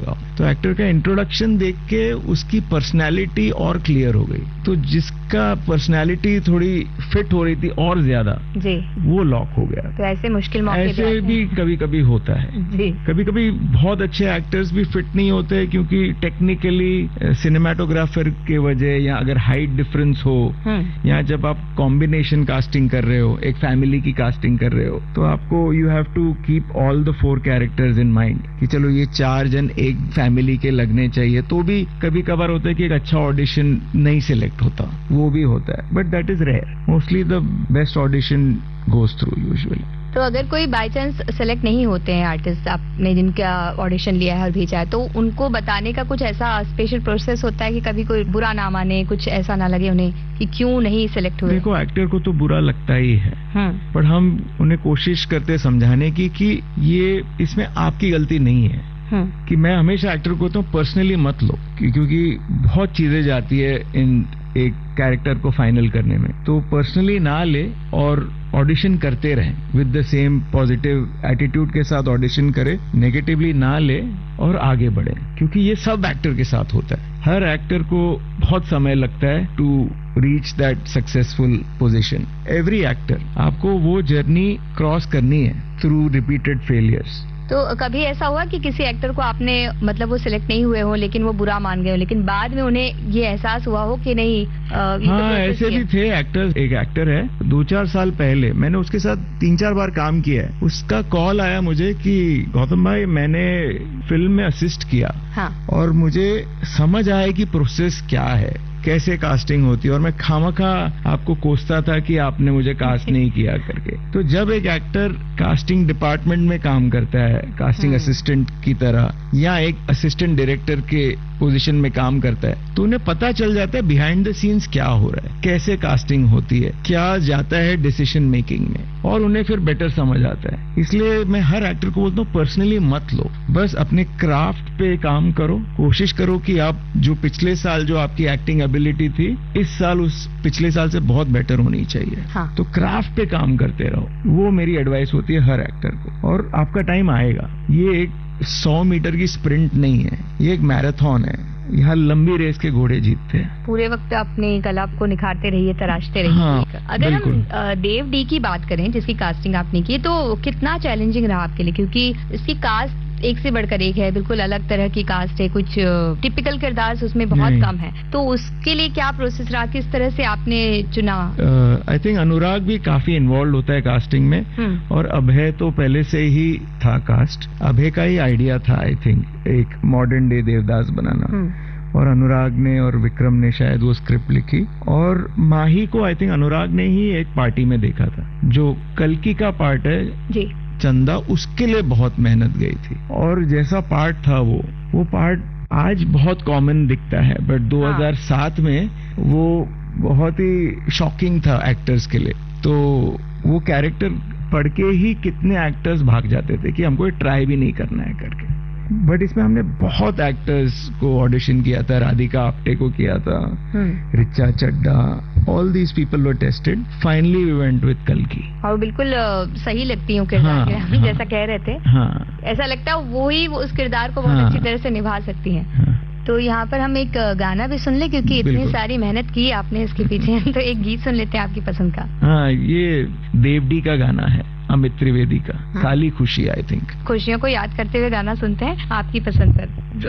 लगाओ। तो एक्टर का इंट्रोडक्शन देख के उसकी पर्सनैलिटी और क्लियर हो गई, तो जिसका पर्सनैलिटी थोड़ी फिट हो रही थी और ज्यादा जी, वो लॉक हो गया। तो ऐसे मुश्किल मौके ऐसे भी कभी कभी होता है जी। कभी कभी बहुत अच्छे एक्टर्स भी फिट नहीं होते, क्योंकि टेक्निकली सिनेमाटोग्राफर के वजह, या अगर हाइट डिफरेंस हो, या जब आप कॉम्बिनेशन कास्टिंग कर रहे हो, एक फैमिली की कास्टिंग कर रहे हो, तो आपको you have to keep all the 4 characters in mind कि चलो ये 4 जन एक फैमिली के लगने चाहिए। तो भी कभी कभार होता है कि एक अच्छा ऑडिशन नहीं सिलेक्ट होता, वो भी होता है, but that is rare. Mostly the best audition goes through usually. तो अगर कोई बाय चांस सेलेक्ट नहीं होते हैं आर्टिस्ट, आपने जिनका ऑडिशन लिया है और भेजा है, तो उनको बताने का कुछ ऐसा स्पेशल प्रोसेस होता है कि कभी कोई बुरा ना माने, कुछ ऐसा ना लगे उन्हें कि क्यों नहीं सिलेक्ट हुए? देखो, एक्टर को तो बुरा लगता ही है, पर हम उन्हें कोशिश करते समझाने की कि ये इसमें आपकी गलती नहीं है। कि मैं हमेशा एक्टर को तो पर्सनली मत लो, क्योंकि बहुत चीजें जाती है इन एक कैरेक्टर को फाइनल करने में, तो पर्सनली ना ले और ऑडिशन करते रहें with the same positive attitude के साथ ऑडिशन करे, नेगेटिवली ना ले और आगे बढ़े, क्योंकि ये सब एक्टर के साथ होता है। हर एक्टर को बहुत समय लगता है to reach that successful position. Every actor, आपको वो जर्नी क्रॉस करनी है थ्रू रिपीटेड फेलियर्स। तो कभी ऐसा हुआ कि किसी एक्टर को आपने मतलब वो सिलेक्ट नहीं हुए हो, लेकिन वो बुरा मान गए हो, लेकिन बाद में उन्हें ये एहसास हुआ हो कि नहीं? हाँ, ऐसे भी थे एक्टर्स। एक एक्टर है, 2-4 साल पहले मैंने उसके साथ 3-4 बार काम किया है। उसका कॉल आया मुझे कि गौतम भाई, मैंने फिल्म में असिस्ट किया, और मुझे समझ आया कि प्रोसेस क्या है, कैसे कास्टिंग होती है, और मैं खामखा आपको कोसता था कि आपने मुझे कास्ट नहीं किया करके। तो जब एक एक्टर कास्टिंग डिपार्टमेंट में काम करता है, कास्टिंग असिस्टेंट की तरह, या एक असिस्टेंट डायरेक्टर के पोजीशन में काम करता है, तो उन्हें पता चल जाता है बिहाइंड द सीन्स क्या हो रहा है, कैसे कास्टिंग होती है, क्या जाता है डिसीजन मेकिंग में, और उन्हें फिर बेटर समझ आता है। इसलिए मैं हर एक्टर को बोलता हूँ, पर्सनली मत लो, बस अपने क्राफ्ट पे काम करो। कोशिश करो कि आप जो पिछले साल जो आपकी एक्टिंग एबिलिटी थी, इस साल उस पिछले साल से बहुत बेटर होनी चाहिए। तो क्राफ्ट पे काम करते रहो, वो मेरी एडवाइस होती है हर एक्टर को। और आपका टाइम आएगा, ये एक 100 मीटर की स्प्रिंट नहीं है, ये एक मैराथन है। यहाँ लंबी रेस के घोड़े जीतते हैं। पूरे वक्त अपनी कला को निखारते रहिए, तराशते रहिए। हाँ, अगर हम देव डी की बात करें, जिसकी कास्टिंग आपने की, तो कितना चैलेंजिंग रहा आपके लिए? क्योंकि इसकी कास्ट एक से बढ़कर एक है, बिल्कुल अलग तरह की कास्ट है, कुछ टिपिकल किरदार उसमें बहुत कम है, तो उसके लिए क्या प्रोसेस रहा, किस तरह से आपने चुना? आई थिंक अनुराग भी काफी इन्वॉल्व होता है कास्टिंग में, और अभय तो पहले से ही था कास्ट। अभय का ही आइडिया था आई थिंक एक मॉडर्न डे देवदास बनाना, और अनुराग ने और विक्रम ने शायद वो स्क्रिप्ट लिखी, और माही को आई थिंक अनुराग ने ही एक पार्टी में देखा था। जो कल्कि का पार्ट है जी, चंदा, उसके लिए बहुत मेहनत गई थी, और जैसा पार्ट था वो पार्ट आज बहुत कॉमन दिखता है, बट 2007 में वो बहुत ही शॉकिंग था एक्टर्स के लिए। तो वो कैरेक्टर पढ़ के ही कितने एक्टर्स भाग जाते थे कि हमको ट्राई भी नहीं करना है करके। बट इसमें हमने बहुत एक्टर्स को ऑडिशन किया था, राधिका आप्टे को किया था, रिचा चड्डा, all these people were tested. Finally we went with कल्कि। और बिल्कुल सही लगती हूँ किरदार जैसा कह रहे थे। ऐसा लगता है वो ही उस किरदार को बहुत अच्छी तरह से निभा सकती हैं। तो यहाँ पर हम एक गाना भी सुन ले, क्योंकि इतनी सारी मेहनत की आपने इसके पीछे, तो एक गीत सुन लेते हैं आपकी पसंद का। हाँ, ये देवडी का गाना है, अमित त्रिवेदी का, काली खुशी। आई थिंक खुशियों को याद करते हुए गाना सुनते हैं आपकी पसंद पर।